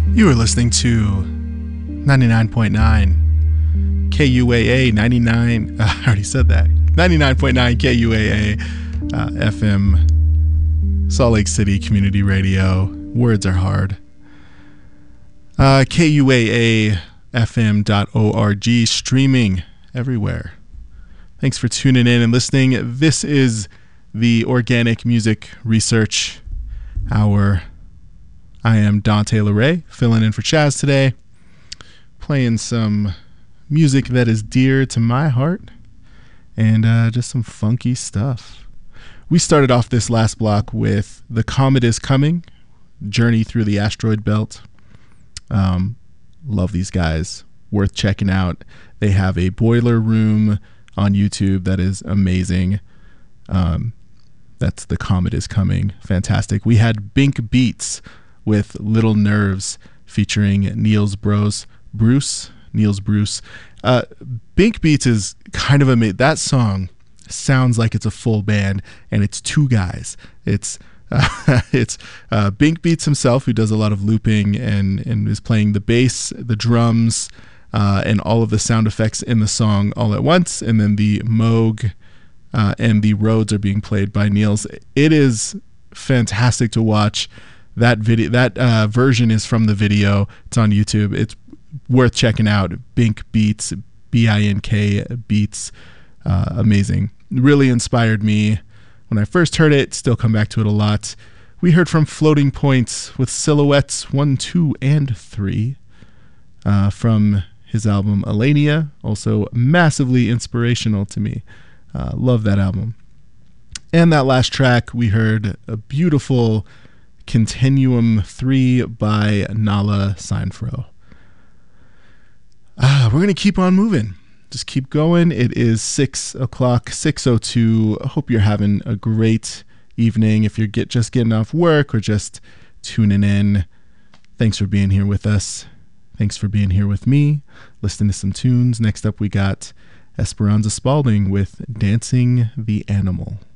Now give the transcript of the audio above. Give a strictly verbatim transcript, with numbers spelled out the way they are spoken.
You are listening to ninety-nine point nine K U A A, ninety-nine, uh, I already said that, ninety-nine point nine K U A A uh, F M, Salt Lake City Community Radio. Words are hard. Uh, K U A A F M dot org, streaming everywhere. Thanks for tuning in and listening. This is the Organic Music Research Hour. I am Dante LeRae, filling in for Chaz today, playing some music that is dear to my heart, and uh, just some funky stuff. We started off this last block with The Comet Is Coming, Journey Through the Asteroid Belt. Um, love these guys. Worth checking out. They have a Boiler Room on YouTube that is amazing. Um, that's The Comet Is Coming. Fantastic. We had Bink Beats with Little Nerves featuring Niels Bros. Bruce. Niels Bruce. Uh, Bink Beats is kind of amazing. That song sounds like it's a full band, and it's two guys. It's uh, it's uh, Bink Beats himself, who does a lot of looping and, and is playing the bass, the drums, uh, and all of the sound effects in the song all at once. And then the Moog uh, and the Rhodes are being played by Niels. It is fantastic to watch. That video, that uh, version is from the video. It's on YouTube. It's worth checking out. Bink Beats, B I N K Beats. Uh, amazing. Really inspired me when I first heard it. Still come back to it a lot. We heard from Floating Points with Silhouettes one, two, and three uh, from his album Alania. Also massively inspirational to me. Uh, love that album. And that last track, we heard a beautiful Continuum three by Nala Seinfro. Ah, we're going to keep on moving. Just keep going. It is six o'clock, six oh two. I hope you're having a great evening. If you're get, just getting off work or just tuning in, thanks for being here with us. Thanks for being here with me, listening to some tunes. Next up, we got Esperanza Spalding with Dancing the Animal.